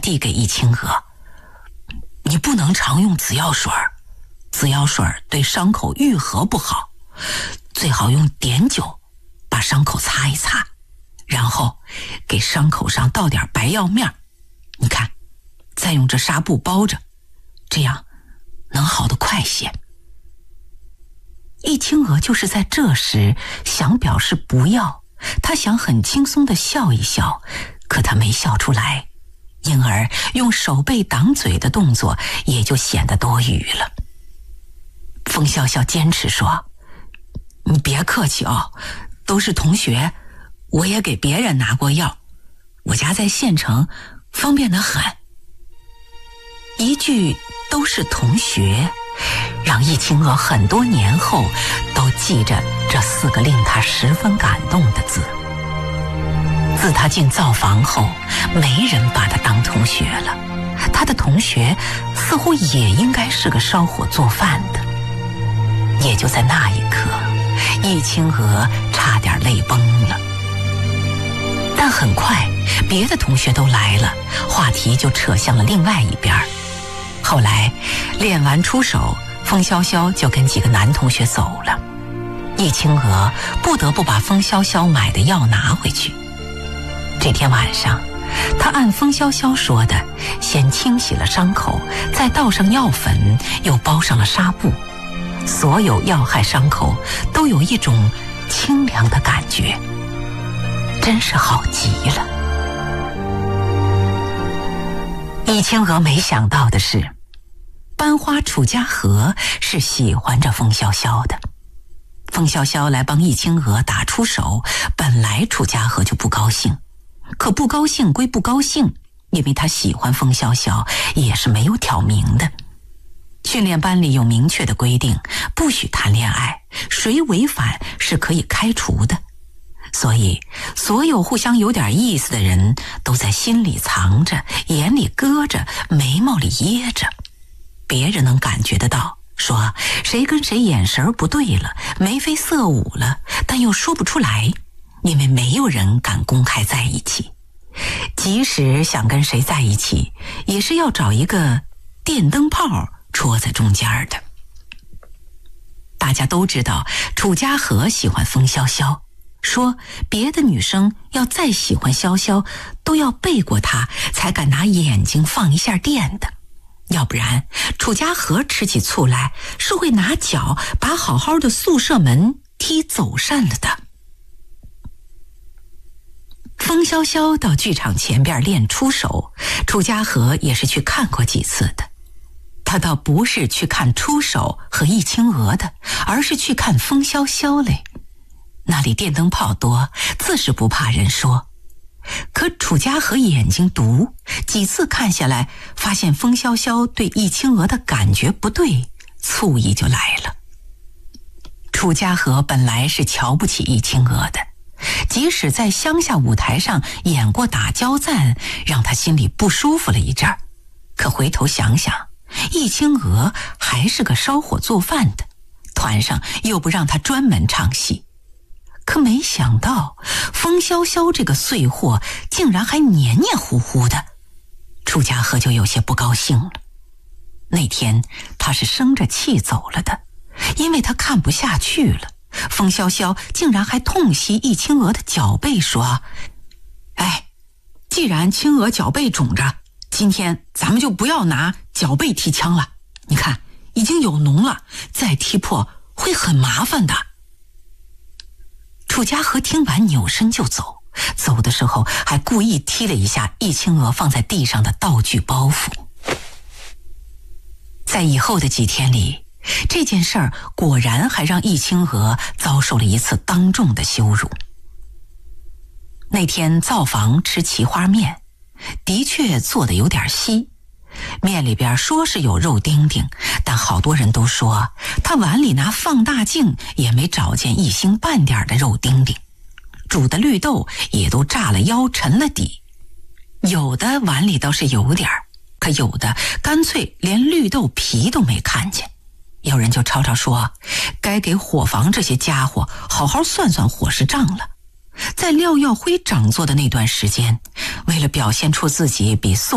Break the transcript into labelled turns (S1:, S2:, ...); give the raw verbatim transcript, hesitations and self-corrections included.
S1: 递给易清娥：“你不能常用紫药水，紫药水对伤口愈合不好，最好用碘酒把伤口擦一擦，然后给伤口上倒点白药面，你看，再用这纱布包着，这样能好得快些。”易清娥就是在这时想表示不要，她想很轻松地笑一笑，可她没笑出来，因而用手背挡嘴的动作也就显得多余了。风潇潇坚持说：“你别客气哦，都是同学，我也给别人拿过药，我家在县城，方便得很。”一句都是同学，让易清娥很多年后都记着这四个令她十分感动的字。自她进灶房后，没人把她当同学了，她的同学似乎也应该是个烧火做饭的。也就在那一刻，易清娥差点泪崩了。但很快别的同学都来了，话题就扯向了另外一边。后来练完出手，风潇潇就跟几个男同学走了，易清娥不得不把风潇潇买的药拿回去。这天晚上，她按风潇潇说的，先清洗了伤口，再倒上药粉，又包上了纱布，所有要害伤口都有一种清凉的感觉，真是好极了。易清娥没想到的是，班花楚家和是喜欢着风潇潇的。风潇潇来帮易清娥打出手，本来楚家和就不高兴，可不高兴归不高兴，因为他喜欢风潇潇也是没有挑明的。训练班里有明确的规定，不许谈恋爱，谁违反是可以开除的。所以所有互相有点意思的人都在心里藏着，眼里搁着，眉毛里掖着，别人能感觉得到，说谁跟谁眼神不对了，眉飞色舞了，但又说不出来，因为没有人敢公开在一起。即使想跟谁在一起，也是要找一个电灯泡戳在中间的。大家都知道楚家和喜欢风潇潇，说别的女生要再喜欢潇潇，都要背过她才敢拿眼睛放一下电的，要不然楚家和吃起醋来是会拿脚把好好的宿舍门踢走散了的。风潇潇到剧场前边练出手，楚家和也是去看过几次的。他倒不是去看出手和易清娥的，而是去看风潇潇嘞。那里电灯泡多，自是不怕人说。可楚家和眼睛毒，几次看下来，发现风潇潇对易清娥的感觉不对，醋意就来了。楚家和本来是瞧不起易清娥的，即使在乡下舞台上演过打交赞，让他心里不舒服了一阵儿。可回头想想，易清娥还是个烧火做饭的，团上又不让他专门唱戏。可没想到风潇潇这个碎货竟然还黏黏糊糊的，楚家和就有些不高兴了。那天他是生着气走了的，因为他看不下去了。风潇潇竟然还痛惜易清娥的脚背，说：“哎，既然清娥脚背肿着，今天咱们就不要拿脚背踢枪了，你看已经有脓了，再踢破会很麻烦的。”楚家和听完扭身就走，走的时候还故意踢了一下易清娥放在地上的道具包袱。在以后的几天里，这件事儿果然还让易清娥遭受了一次当众的羞辱。那天灶房吃奇花面，的确做得有点稀，面里边说是有肉丁丁，但好多人都说他碗里拿放大镜也没找见一星半点的肉丁丁，煮的绿豆也都炸了腰沉了底，有的碗里倒是有点，可有的干脆连绿豆皮都没看见。有人就吵吵说，该给伙房这些家伙好好算算伙食账了。在廖耀辉掌座的那段时间，为了表现出自己比宋